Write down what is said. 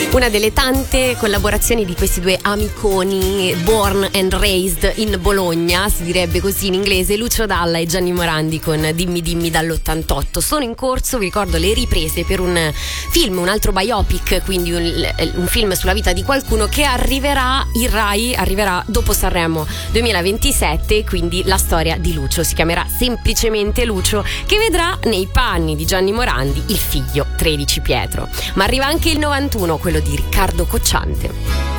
Una delle tante collaborazioni di questi due amiconi, born and raised in Bologna, si direbbe così in inglese, Lucio Dalla e Gianni Morandi con Dimmi Dimmi dall'88. Sono in corso, vi ricordo, le riprese per un film, un altro biopic, quindi un film sulla vita di qualcuno che arriverà in Rai, arriverà dopo Sanremo 2027, quindi la storia di Lucio. Si chiamerà semplicemente Lucio, che vedrà nei panni di Gianni Morandi il figlio 13 Pietro. Ma arriva anche il 91, quello di Riccardo Cocciante.